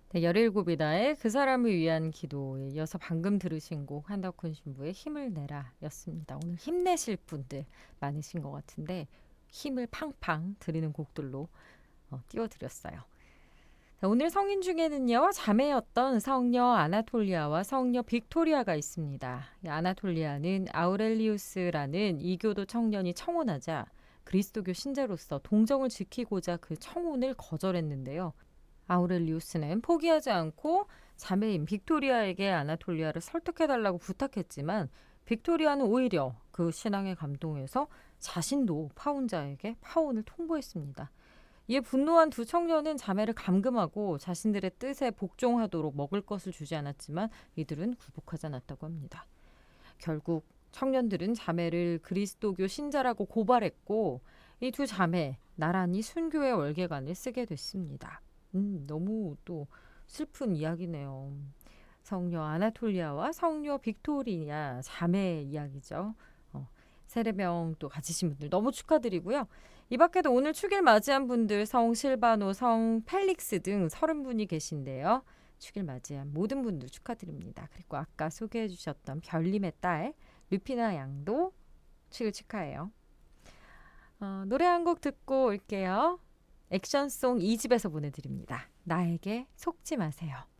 네, 17이다의 그 사람을 위한 기도에 이어서 방금 들으신 곡 한덕훈 신부의 힘을 내라 였습니다. 오늘 힘내실 분들 많으신 것 같은데 힘을 팡팡 드리는 곡들로 띄워드렸어요. 자, 오늘 성인 중에는요, 자매였던 성녀 아나톨리아와 성녀 빅토리아가 있습니다. 이 아나톨리아는 아우렐리우스라는 이교도 청년이 청혼하자 그리스도교 신자로서 동정을 지키고자 그 청혼을 거절했는데요. 아우렐리우스는 포기하지 않고 자매인 빅토리아에게 아나톨리아를 설득해달라고 부탁했지만 빅토리아는 오히려 그 신앙에 감동해서 자신도 파혼자에게 파혼을 통보했습니다. 이에 분노한 두 청년은 자매를 감금하고 자신들의 뜻에 복종하도록 먹을 것을 주지 않았지만 이들은 굴복하지 않았다고 합니다. 결국 청년들은 자매를 그리스도교 신자라고 고발했고 이 두 자매 나란히 순교의 월계관을 쓰게 됐습니다. 너무 또 슬픈 이야기네요. 성녀 아나톨리아와 성녀 빅토리아 자매 이야기죠. 세례명 또 가지신 분들 너무 축하드리고요. 이 밖에도 오늘 축일 맞이한 분들 성 실바노, 성 펠릭스 등 30분이 계신데요. 축일 맞이한 모든 분들 축하드립니다. 그리고 아까 소개해 주셨던 별님의 딸 루피나 양도 축일 축하해요. 노래 한 곡 듣고 올게요. 액션송 2집에서 보내드립니다. 나에게 속지 마세요.